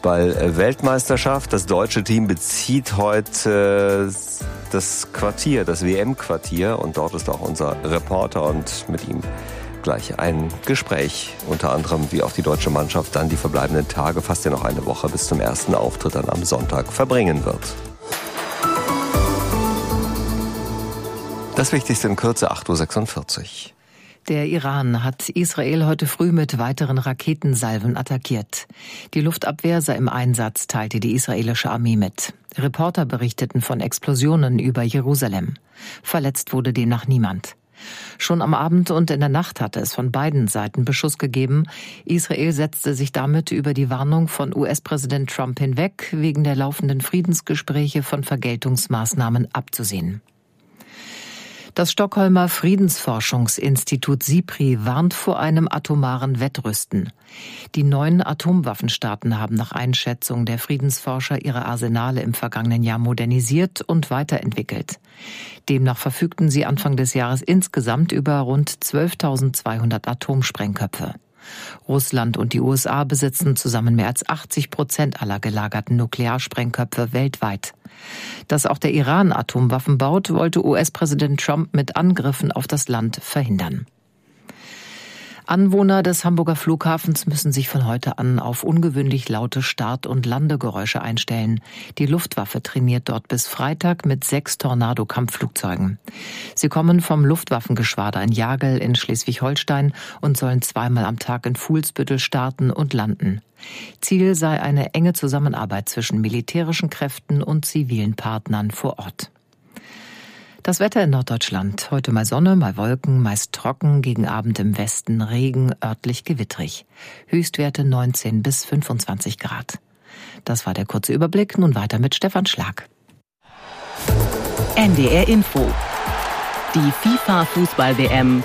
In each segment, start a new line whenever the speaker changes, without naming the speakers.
Fußball-Weltmeisterschaft. Das deutsche Team bezieht heute das WM-Quartier und dort ist auch unser Reporter und mit ihm gleich ein Gespräch, unter anderem wie auch die deutsche Mannschaft dann die verbleibenden Tage, fast ja noch eine Woche bis zum ersten Auftritt dann am Sonntag verbringen wird. Das Wichtigste in Kürze, 8.46 Uhr.
Der Iran hat Israel heute früh mit weiteren Raketensalven attackiert. Die Luftabwehr sei im Einsatz, teilte die israelische Armee mit. Reporter berichteten von Explosionen über Jerusalem. Verletzt wurde demnach niemand. Schon am Abend und in der Nacht hatte es von beiden Seiten Beschuss gegeben. Israel setzte sich damit über die Warnung von US-Präsident Trump hinweg, wegen der laufenden Friedensgespräche von Vergeltungsmaßnahmen abzusehen. Das Stockholmer Friedensforschungsinstitut SIPRI warnt vor einem atomaren Wettrüsten. Die 9 Atomwaffenstaaten haben nach Einschätzung der Friedensforscher ihre Arsenale im vergangenen Jahr modernisiert und weiterentwickelt. Demnach verfügten sie Anfang des Jahres insgesamt über rund 12.200 Atomsprengköpfe. Russland und die USA besitzen zusammen mehr als 80% aller gelagerten Nuklearsprengköpfe weltweit. Dass auch der Iran Atomwaffen baut, wollte US-Präsident Trump mit Angriffen auf das Land verhindern. Anwohner des Hamburger Flughafens müssen sich von heute an auf ungewöhnlich laute Start- und Landegeräusche einstellen. Die Luftwaffe trainiert dort bis Freitag mit 6 Tornado-Kampfflugzeugen. Sie kommen vom Luftwaffengeschwader in Jagel in Schleswig-Holstein und sollen 2-mal am Tag in Fuhlsbüttel starten und landen. Ziel sei eine enge Zusammenarbeit zwischen militärischen Kräften und zivilen Partnern vor Ort. Das Wetter in Norddeutschland. Heute mal Sonne, mal Wolken, meist trocken, gegen Abend im Westen Regen, örtlich gewittrig. Höchstwerte 19 bis 25 Grad. Das war der kurze Überblick. Nun weiter mit Stefan Schlag.
NDR Info. Die FIFA-Fußball-WM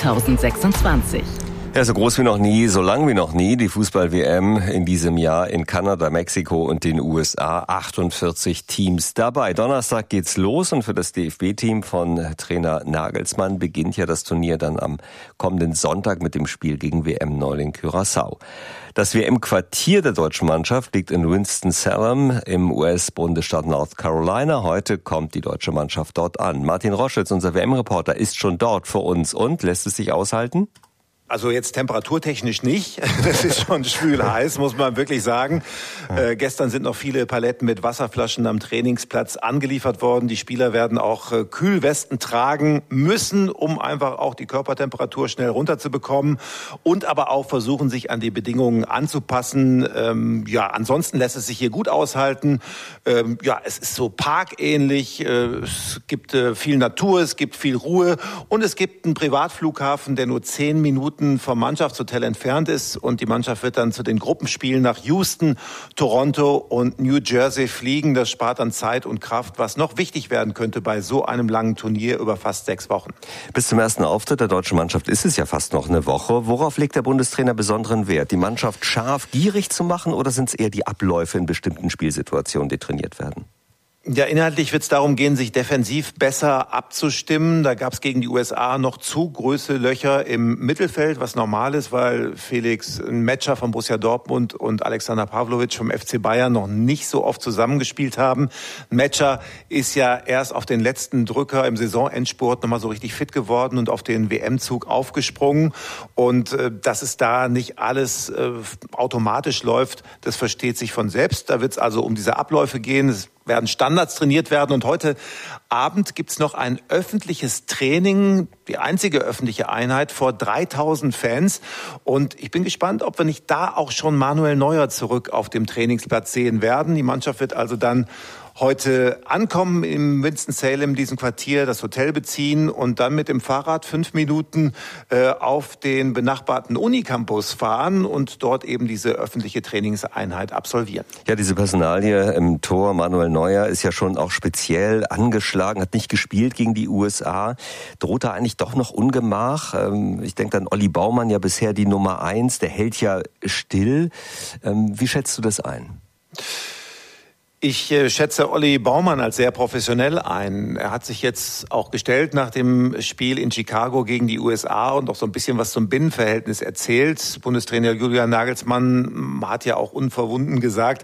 2026.
Ja, so groß wie noch nie, so lang wie noch nie, die Fußball-WM in diesem Jahr in Kanada, Mexiko und den USA. 48 Teams dabei. Donnerstag geht's los und für das DFB-Team von Trainer Nagelsmann beginnt ja das Turnier dann am kommenden Sonntag mit dem Spiel gegen WM-Neuling Curaçao. Das WM-Quartier der deutschen Mannschaft liegt in Winston-Salem im US-Bundesstaat North Carolina. Heute kommt die deutsche Mannschaft dort an. Martin Roschitz, unser WM-Reporter, ist schon dort für uns und lässt es sich aushalten?
Also jetzt temperaturtechnisch nicht. Das ist schon schwül heiß, muss man wirklich sagen. Gestern sind noch viele Paletten mit Wasserflaschen am Trainingsplatz angeliefert worden. Die Spieler werden auch Kühlwesten tragen müssen, um einfach auch die Körpertemperatur schnell runterzubekommen und aber auch versuchen, sich an die Bedingungen anzupassen. Ansonsten lässt es sich hier gut aushalten. Es ist so parkähnlich. Es gibt viel Natur, es gibt viel Ruhe und es gibt einen Privatflughafen, der nur 10 Minuten vom Mannschaftshotel entfernt ist und die Mannschaft wird dann zu den Gruppenspielen nach Houston, Toronto und New Jersey fliegen. Das spart an Zeit und Kraft, was noch wichtig werden könnte bei so einem langen Turnier über fast 6 Wochen.
Bis zum ersten Auftritt der deutschen Mannschaft ist es ja fast noch eine Woche. Worauf legt der Bundestrainer besonderen Wert? Die Mannschaft scharf, gierig zu machen oder sind es eher die Abläufe in bestimmten Spielsituationen, die trainiert werden?
Ja, inhaltlich wird es darum gehen, sich defensiv besser abzustimmen. Da gab es gegen die USA noch zu große Löcher im Mittelfeld, was normal ist, weil Felix Metscher von Borussia Dortmund und Alexander Pavlovic vom FC Bayern noch nicht so oft zusammengespielt haben. Metscher ist ja erst auf den letzten Drücker im Saisonendspurt nochmal so richtig fit geworden und auf den WM-Zug aufgesprungen. Und dass es da nicht alles automatisch läuft, das versteht sich von selbst. Da wird es also um diese Abläufe gehen. Es werden Standards trainiert werden und heute Abend gibt's noch ein öffentliches Training, die einzige öffentliche Einheit vor 3.000 Fans und ich bin gespannt, ob wir nicht da auch schon Manuel Neuer zurück auf dem Trainingsplatz sehen werden. Die Mannschaft wird also dann heute ankommen im Winston-Salem, diesem Quartier, das Hotel beziehen und dann mit dem Fahrrad 5 Minuten auf den benachbarten Unicampus fahren und dort eben diese öffentliche Trainingseinheit absolvieren.
Ja, diese Personalie im Tor, Manuel Neuer, ist ja schon auch speziell angeschlagen, hat nicht gespielt gegen die USA. Droht da eigentlich doch noch Ungemach? Ich denke an Olli Baumann, ja bisher die Nummer 1, der hält ja still. Wie schätzt du das ein?
Ich schätze Olli Baumann als sehr professionell ein. Er hat sich jetzt auch gestellt nach dem Spiel in Chicago gegen die USA und auch so ein bisschen was zum Binnenverhältnis erzählt. Bundestrainer Julian Nagelsmann hat ja auch unverwunden gesagt,